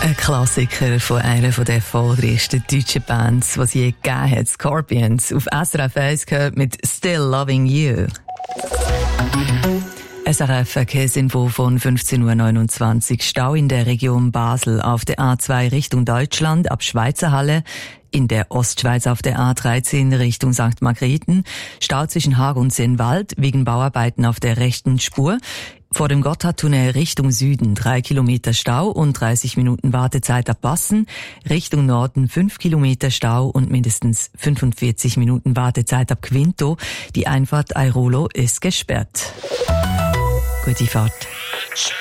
Ein Klassiker von einer der erfolgreichsten deutschen Bands, die es je gegeben hat, Scorpions. Auf SRF 1 gehört mit Still Loving You. SRF Verkehrsinfo von 15.29 Uhr. Stau in der Region Basel auf der A2 Richtung Deutschland ab Schweizerhalle. In der Ostschweiz auf der A13 Richtung St. Margrethen. Stau zwischen Haag und Sennwald wegen Bauarbeiten auf der rechten Spur. Vor dem Gotthardtunnel Richtung Süden 3 Kilometer Stau und 30 Minuten Wartezeit ab Bassen. Richtung Norden 5 Kilometer Stau und mindestens 45 Minuten Wartezeit ab Quinto. Die Einfahrt Airolo ist gesperrt. Gute Fahrt.